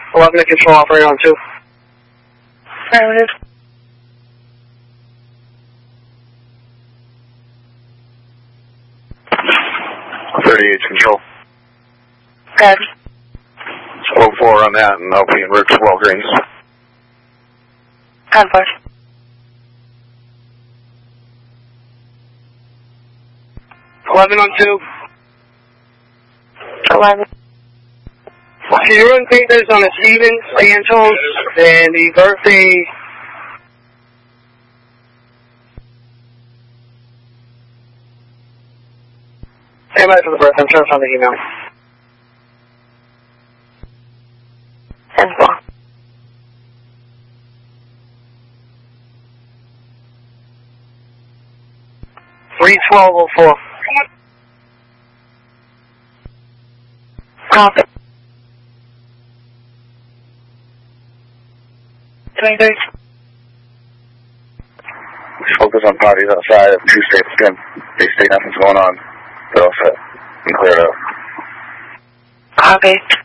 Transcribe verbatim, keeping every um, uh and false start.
eleven to control operator on two. Affirmative. thirty-eight control. Good. oh four on that, and I'll be en route to Walgreens. Convoy. eleven on two. eleven. Can you run papers on the Stevens, Santos, and the birthday? Stand by for the birth. I'm trying to find the email. ten four. three twelve oh four. Copy. twenty-three. Focus on parties outside of two states again. They state nothing's going on. They're all set and cleared out. Copy.